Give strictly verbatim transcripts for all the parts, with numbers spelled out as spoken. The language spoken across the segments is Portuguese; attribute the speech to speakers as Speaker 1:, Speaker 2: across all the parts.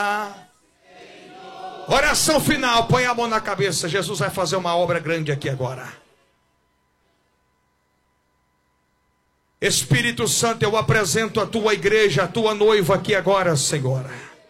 Speaker 1: Oração final, põe a mão na cabeça. Jesus vai fazer uma obra grande aqui agora. Espírito Santo, eu apresento a tua igreja, a tua noiva aqui agora, Senhor.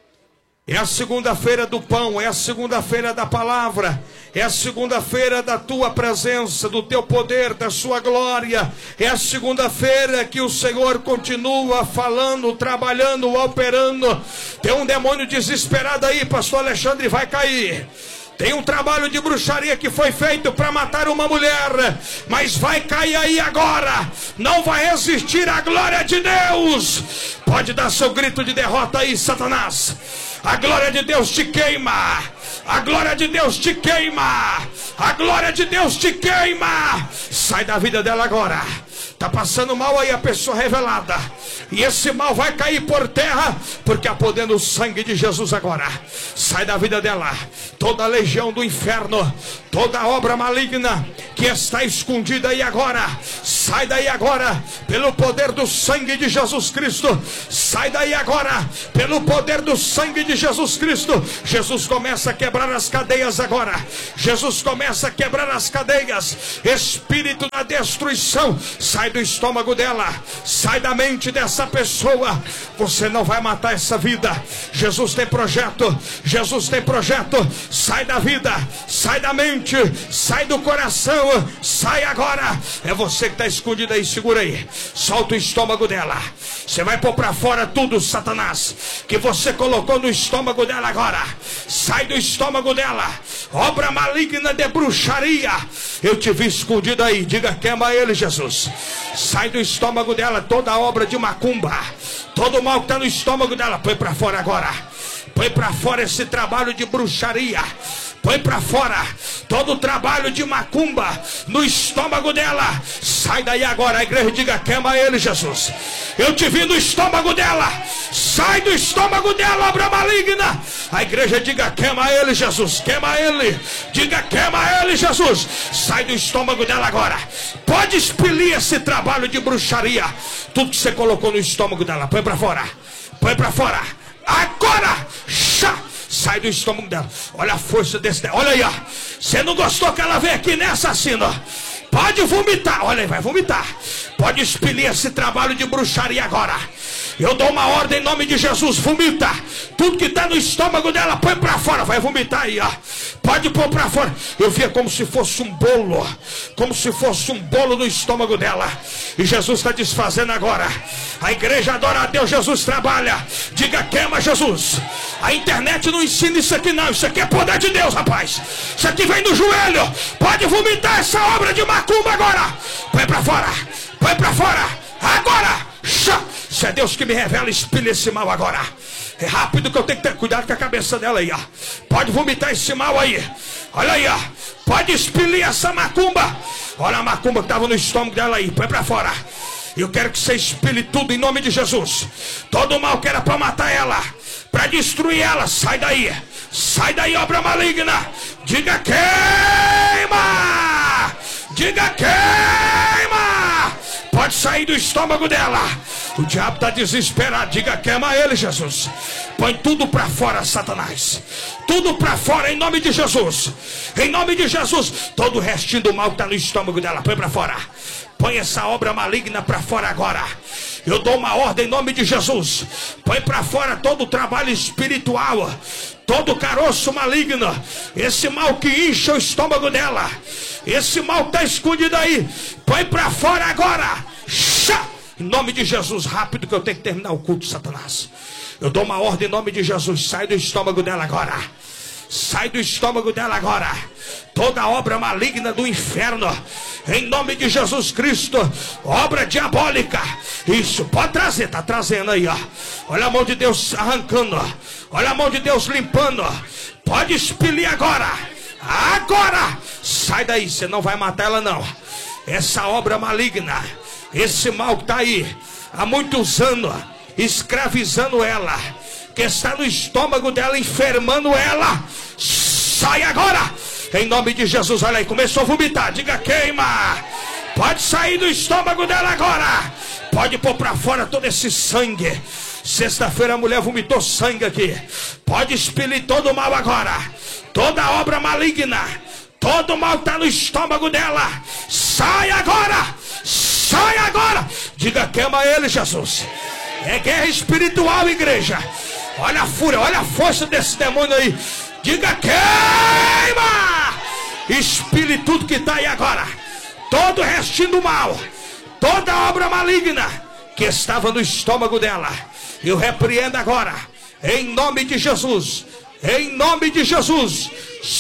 Speaker 1: É a segunda-feira do pão, é a segunda-feira da palavra, é a segunda-feira da tua presença, do teu poder, da sua glória. É a segunda-feira que o Senhor continua falando, trabalhando, operando. Tem um demônio desesperado aí, pastor Alexandre, vai cair. Tem um trabalho de bruxaria que foi feito para matar uma mulher, mas vai cair aí agora. Não vai existir a glória de Deus. Pode dar seu grito de derrota aí, Satanás. A glória de Deus te queima. A glória de Deus te queima. A glória de Deus te queima. Sai da vida dela agora. Está passando mal aí a pessoa revelada. E esse mal vai cair por terra, porque há poder no sangue de Jesus agora. Sai da vida dela toda a legião do inferno, toda obra maligna que está escondida aí agora. Sai daí agora, pelo poder do sangue de Jesus Cristo. Sai daí agora, pelo poder do sangue de Jesus Cristo. Jesus começa a quebrar as cadeias agora. Jesus começa a quebrar as cadeias. Espírito da destruição, sai do estômago dela, sai da mente dessa pessoa. Você não vai matar essa vida. Jesus tem projeto, Jesus tem projeto. Sai da vida, sai da mente, sai do coração, sai agora. É você que está escondido aí, segura aí. Solta o estômago dela. Você vai pôr para fora tudo, Satanás, que você colocou no estômago dela agora. Sai do estômago dela. Obra maligna de bruxaria, eu te vi escondido aí. Diga, queima ele, Jesus. Sai do estômago dela toda obra de macumba, todo mal que está no estômago dela. Põe para fora agora. Põe para fora esse trabalho de bruxaria. Põe para fora todo o trabalho de macumba no estômago dela. Sai daí agora. A igreja diga, queima ele, Jesus. Eu te vi no estômago dela. Sai do estômago dela, obra maligna. A igreja diga, queima ele, Jesus. Queima ele. Diga, queima ele, Jesus. Sai do estômago dela agora. Pode expelir esse trabalho de bruxaria. Tudo que você colocou no estômago dela. Põe para fora. Põe para fora. Agora. Chá. Sai do estômago dela. Olha a força desse. Olha aí, ó. Você não gostou que ela veio aqui, né, assassino? Pode vomitar. Olha aí, vai vomitar. Pode expelir esse trabalho de bruxaria agora. Eu dou uma ordem em nome de Jesus. Vomita. Tudo que está no estômago dela, põe para fora. Vai vomitar aí, ó. Pode pôr para fora. Eu via como se fosse um bolo. Como se fosse um bolo no estômago dela. E Jesus está desfazendo agora. A igreja adora a Deus. Jesus trabalha. Diga, queima, Jesus. A internet não ensina isso aqui não. Isso aqui é poder de Deus, rapaz. Isso aqui vem do joelho. Pode vomitar essa obra de macumba agora. Põe para fora. Põe para fora. Agora. Chá. Se é Deus que me revela, espelha esse mal agora. É rápido que eu tenho que ter cuidado com a cabeça dela aí, ó. Pode vomitar esse mal aí. Olha aí, ó. Pode expelir essa macumba. Olha a macumba que estava no estômago dela aí. Põe para fora. Eu quero que você expele tudo em nome de Jesus. Todo o mal que era para matar ela, para destruir ela, sai daí. Sai daí, obra maligna. Diga, queima. Diga, queima. Pode sair do estômago dela. O diabo está desesperado. Diga, queima ele, Jesus. Põe tudo para fora, Satanás. Tudo para fora em nome de Jesus. Em nome de Jesus. Todo o restinho do mal que está no estômago dela, põe para fora. Põe essa obra maligna para fora agora. Eu dou uma ordem em nome de Jesus. Põe para fora todo o trabalho espiritual, todo o caroço maligno, esse mal que incha o estômago dela, esse mal que está escondido aí. Põe para fora agora. Chá! Em nome de Jesus, rápido que eu tenho que terminar o culto, Satanás. Eu dou uma ordem em nome de Jesus. Sai do estômago dela agora. Sai do estômago dela agora. Toda obra maligna do inferno, em nome de Jesus Cristo. Obra diabólica. Isso, pode trazer, tá trazendo aí, ó. Olha a mão de Deus arrancando, ó. Olha a mão de Deus limpando, ó. Pode expelir agora. Agora. Sai daí, você não vai matar ela não. Essa obra maligna, esse mal que está aí há muitos anos, escravizando ela, que está no estômago dela, enfermando ela, sai agora, em nome de Jesus. Olha aí, começou a vomitar. Diga, queima. Pode sair do estômago dela agora. Pode pôr para fora todo esse sangue. Sexta-feira a mulher vomitou sangue aqui. Pode expelir todo o mal agora. Toda obra maligna, todo o mal está no estômago dela. Sai agora. Sai agora. Diga, queima ele, Jesus. É guerra espiritual, igreja. Olha a fúria, olha a força desse demônio aí. Diga, queima. Expile tudo que está aí agora. Todo o restinho do mal, toda obra maligna que estava no estômago dela, eu repreendo agora, em nome de Jesus. Em nome de Jesus.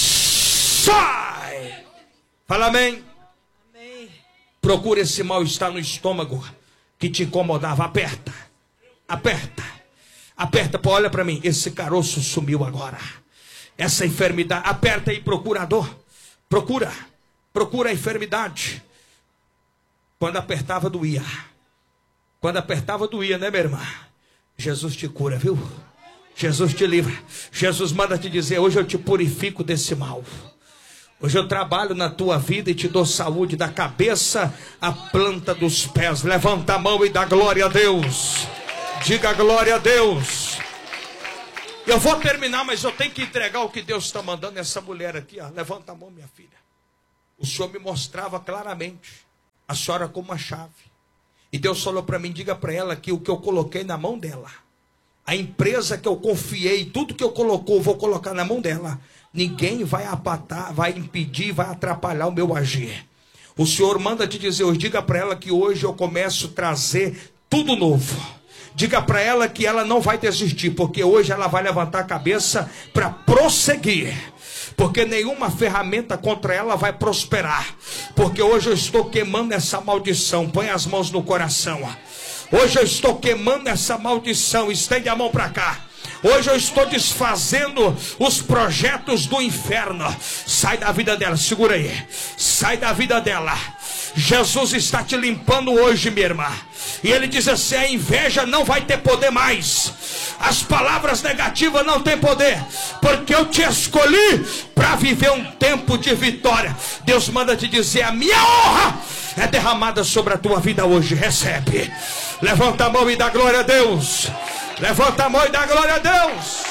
Speaker 1: Sai. Fala amém.
Speaker 2: Amém.
Speaker 1: Procura esse mal-estar no estômago que te incomodava. Aperta. Aperta. Aperta. Pô, olha para mim. Esse caroço sumiu agora. Essa enfermidade. Aperta aí, procurador. Procura. Procura a enfermidade. Quando apertava, doía. Quando apertava, doía, né, minha irmã? Jesus te cura, viu? Jesus te livra. Jesus manda te dizer: hoje eu te purifico desse mal. Hoje eu trabalho na tua vida e te dou saúde da cabeça à planta dos pés. Levanta a mão e dá glória a Deus. Diga glória a Deus. Eu vou terminar, mas eu tenho que entregar o que Deus está mandando essa mulher aqui. Ó. Levanta a mão, minha filha. O Senhor me mostrava claramente a senhora com uma chave. E Deus falou para mim: diga para ela que o que eu coloquei na mão dela, a empresa que eu confiei, tudo que eu colocou, vou colocar na mão dela. Ninguém vai apatar, vai impedir, vai atrapalhar o meu agir. O Senhor manda te dizer hoje, diga para ela que hoje eu começo a trazer tudo novo. Diga para ela que ela não vai desistir, porque hoje ela vai levantar a cabeça para prosseguir. Porque nenhuma ferramenta contra ela vai prosperar. Porque hoje eu estou queimando essa maldição. Põe as mãos no coração. Hoje eu estou queimando essa maldição. Estende a mão para cá. Hoje eu estou desfazendo os projetos do inferno. Sai da vida dela, segura aí. Sai da vida dela. Jesus está te limpando hoje, minha irmã. E ele diz assim: a inveja não vai ter poder mais. As palavras negativas não têm poder. Porque eu te escolhi para viver um tempo de vitória. Deus manda te dizer: a minha honra é derramada sobre a tua vida hoje. Recebe. Levanta a mão e dá glória a Deus. Levanta a mão e dá glória a Deus.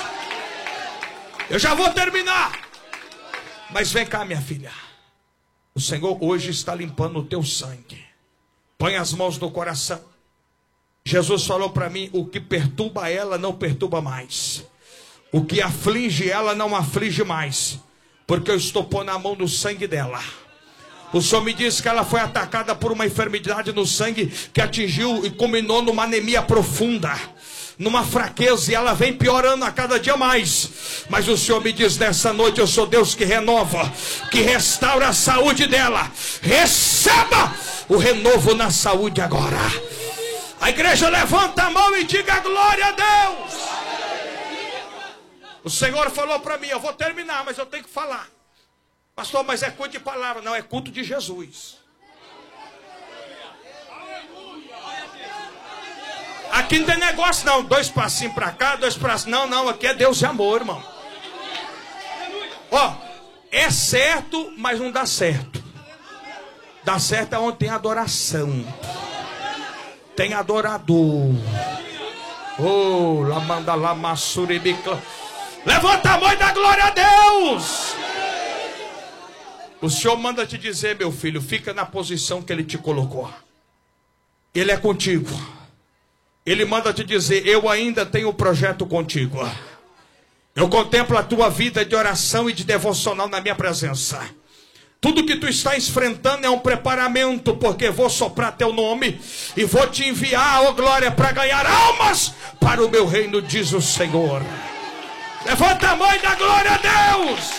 Speaker 1: Eu já vou terminar. Mas vem cá, minha filha. O Senhor hoje está limpando o teu sangue. Põe as mãos no coração. Jesus falou para mim: o que perturba ela não perturba mais. O que aflige ela não aflige mais. Porque eu estou pondo a mão no sangue dela. O Senhor me disse que ela foi atacada por uma enfermidade no sangue que atingiu e culminou numa anemia profunda, numa fraqueza, e ela vem piorando a cada dia mais. Mas o Senhor me diz nessa noite: eu sou Deus que renova, que restaura a saúde dela. Receba o renovo na saúde agora. A igreja levanta a mão e diga glória a Deus. O Senhor falou para mim: eu vou terminar, mas eu tenho que falar. Pastor, mas é culto de palavra. Não, é culto de Jesus. Aqui não tem negócio não, dois passinhos para cá, dois passinhos. Não, não, aqui é Deus de amor, irmão. Ó, é certo, mas não dá certo. Dá certo é onde tem adoração. Tem adorador. Oh, la manda la masuribicla. Levanta a mão e dá glória a Deus. O Senhor manda te dizer, meu filho, fica na posição que Ele te colocou. Ele é contigo. Ele manda te dizer: eu ainda tenho um projeto contigo. Eu contemplo a tua vida de oração e de devocional na minha presença. Tudo que tu está enfrentando é um preparamento, porque vou soprar teu nome e vou te enviar, ó glória, para ganhar almas para o meu reino, diz o Senhor. Levanta a mão e dá glória a Deus.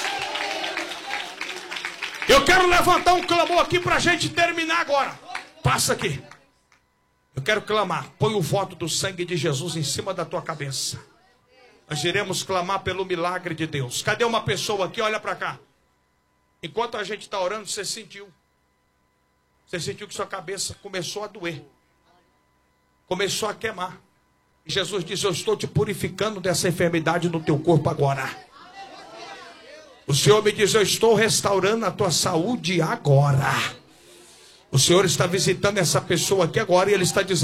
Speaker 1: Eu quero levantar um clamor aqui para a gente terminar agora. Passa aqui. Eu quero clamar. Põe o voto do sangue de Jesus em cima da tua cabeça. Nós iremos clamar pelo milagre de Deus. Cadê uma pessoa aqui? Olha para cá. Enquanto a gente está orando, você sentiu. Você sentiu que sua cabeça começou a doer. Começou a queimar. E Jesus diz: eu estou te purificando dessa enfermidade no teu corpo agora. O Senhor me diz: eu estou restaurando a tua saúde agora. O Senhor está visitando essa pessoa aqui agora e Ele está dizendo: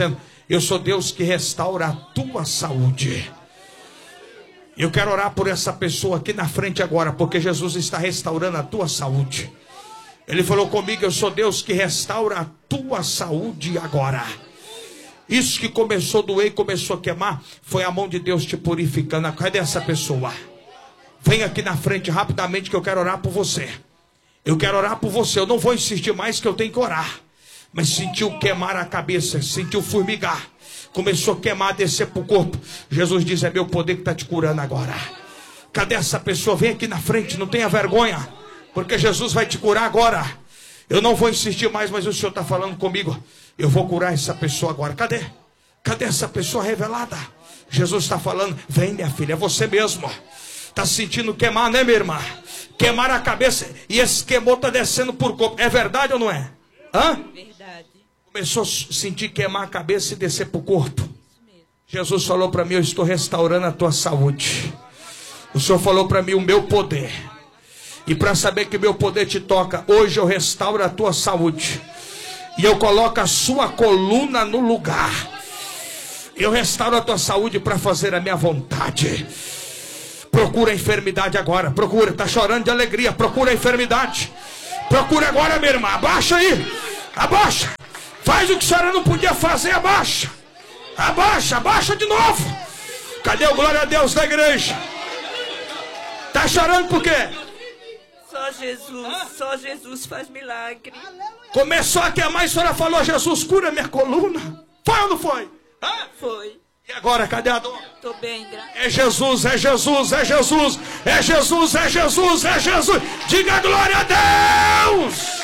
Speaker 1: Eu sou Deus que restaura a tua saúde. Eu quero orar por essa pessoa aqui na frente agora, porque Jesus está restaurando a tua saúde. Ele falou comigo, eu sou Deus que restaura a tua saúde agora. Isso que começou a doer e começou a queimar, foi a mão de Deus te purificando. Cadê essa pessoa? Vem aqui na frente rapidamente que eu quero orar por você. Eu quero orar por você. Eu não vou insistir mais que eu tenho que orar. Mas sentiu queimar a cabeça, sentiu formigar. Começou a queimar, descer para o corpo. Jesus diz, é meu poder que está te curando agora. Cadê essa pessoa? Vem aqui na frente, não tenha vergonha. Porque Jesus vai te curar agora. Eu não vou insistir mais, mas o Senhor está falando comigo. Eu vou curar essa pessoa agora. Cadê? Cadê essa pessoa revelada? Jesus está falando, vem minha filha, é você mesmo. Está sentindo queimar, né minha irmã? Queimar a cabeça. E esse queimou está descendo por corpo. É verdade ou não é? Hã?
Speaker 2: Verdade.
Speaker 1: Começou a sentir queimar a cabeça e descer para o corpo. Jesus falou para mim, eu estou restaurando a tua saúde. O Senhor falou para mim, o meu poder. E para saber que o meu poder te toca, hoje eu restauro a tua saúde. E eu coloco a sua coluna no lugar. Eu restauro a tua saúde para fazer a minha vontade. Procura a enfermidade agora. Procura, está chorando de alegria. Procura a enfermidade. Procura agora, minha irmã. Abaixa aí. Abaixa. Faz o que a senhora não podia fazer. Abaixa. Abaixa, abaixa de novo. Cadê o glória a Deus da igreja? Está chorando por quê?
Speaker 2: Só Jesus, Hã? só Jesus faz milagre.
Speaker 1: Começou a queimar e a senhora falou, Jesus, cura minha coluna. Foi ou não foi? Hã?
Speaker 2: Foi.
Speaker 1: E agora, cadê a dor?
Speaker 2: Tô bem, graças.
Speaker 1: É Jesus, é Jesus, é Jesus, é Jesus, é Jesus, é Jesus. Diga glória a Deus.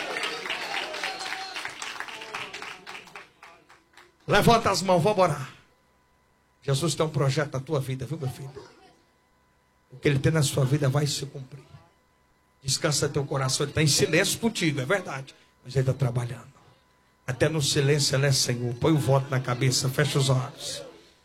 Speaker 1: Levanta as mãos, vamos orar. Jesus tem um projeto na tua vida, viu, meu filho? O que ele tem na sua vida vai se cumprir. Descansa teu coração, ele está em silêncio contigo, é verdade. Mas ele está trabalhando. Até no silêncio ele é Senhor. Põe o voto na cabeça, fecha os olhos.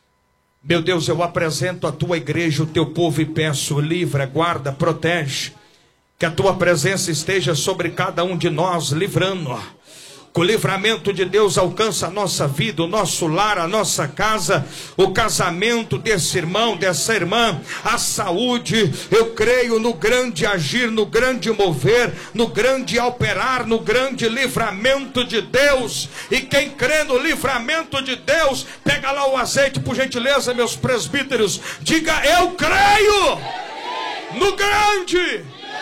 Speaker 1: Meu Deus, eu apresento a tua igreja, o teu povo e peço, livra, guarda, protege. Que a tua presença esteja sobre cada um de nós, livrando. Que o livramento de Deus alcança a nossa vida, o nosso lar, a nossa casa, o casamento desse irmão, dessa irmã, a saúde. Eu creio no grande agir, no grande mover, no grande operar, no grande livramento de Deus. E quem crê no livramento de Deus, pega lá o azeite, por gentileza, meus presbíteros. Diga, eu creio no grande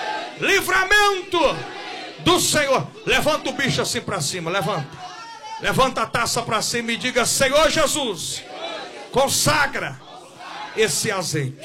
Speaker 1: livramento do Senhor. Levanta o bicho assim para cima, levanta. Levanta a taça para cima e diga, Senhor Jesus, consagra esse azeite.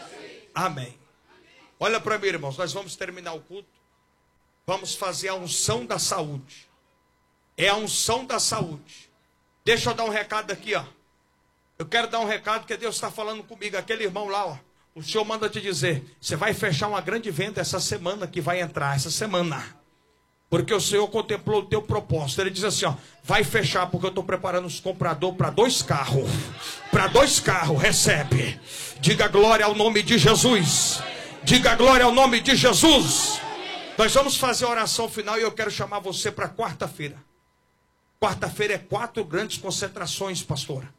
Speaker 1: Amém. Olha para mim, irmãos, nós vamos terminar o culto. Vamos fazer a unção da saúde. É a unção da saúde. Deixa eu dar um recado aqui, ó. Eu quero dar um recado que Deus está falando comigo. Aquele irmão lá, ó. O Senhor manda te dizer, você vai fechar uma grande venda essa semana que vai entrar, essa semana. Porque o Senhor contemplou o teu propósito. Ele diz assim, ó, vai fechar porque eu estou preparando os compradores para dois carros. Para dois carros, recebe. Diga glória ao nome de Jesus. Diga glória ao nome de Jesus. Nós vamos fazer a oração final e eu quero chamar você para quarta-feira. Quarta-feira é quatro grandes concentrações, pastora.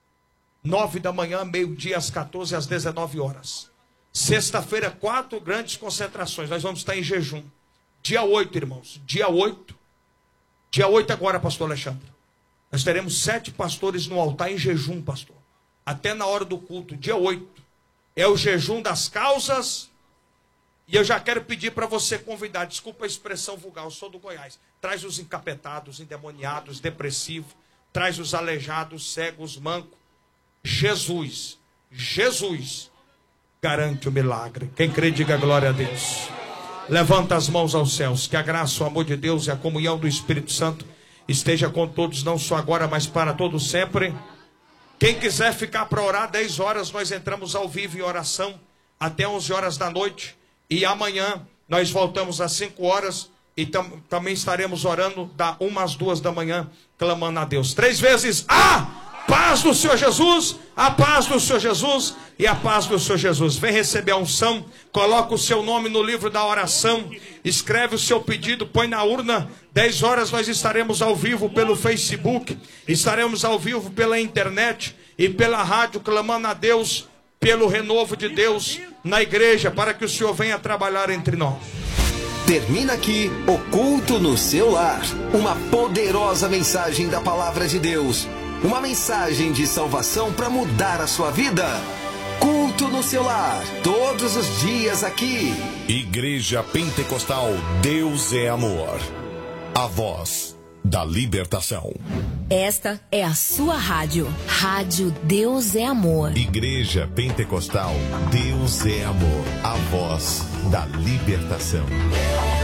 Speaker 1: Nove da manhã, meio-dia, às quatorze, às dezenove horas. Sexta-feira, quatro grandes concentrações. Nós vamos estar em jejum. Dia oito, irmãos. Dia oito. Dia oito agora, pastor Alexandre. Nós teremos sete pastores no altar em jejum, pastor. Até na hora do culto. Dia oito. É o jejum das causas. E eu já quero pedir para você convidar. Desculpa a expressão vulgar, eu sou do Goiás. Traz os encapetados, endemoniados, depressivos. Traz os aleijados, cegos, mancos. Jesus. Jesus garante o milagre. Quem crê, diga glória a Deus. Levanta as mãos aos céus. Que a graça, o amor de Deus e a comunhão do Espírito Santo esteja com todos, não só agora, mas para todos sempre. Quem quiser ficar para orar, dez horas nós entramos ao vivo em oração até onze horas da noite. E amanhã nós voltamos às cinco horas e tam, também estaremos orando da uma às duas da manhã, clamando a Deus. Três vezes, a paz do Senhor Jesus, a paz do Senhor Jesus e a paz do Senhor Jesus. Vem receber a unção, coloca o seu nome no livro da oração, escreve o seu pedido, põe na urna, dez horas nós estaremos ao vivo pelo Facebook, estaremos ao vivo pela internet e pela rádio, clamando a Deus pelo renovo de Deus na igreja, para que o Senhor venha trabalhar entre nós.
Speaker 3: Termina aqui o Culto no Seu Lar, uma poderosa mensagem da Palavra de Deus, uma mensagem de salvação para mudar a sua vida. Culto no Seu Lar, todos os dias aqui.
Speaker 4: Igreja Pentecostal Deus é Amor, a voz da libertação.
Speaker 5: Esta é a sua rádio, Rádio Deus é Amor.
Speaker 4: Igreja Pentecostal Deus é Amor, a voz da libertação.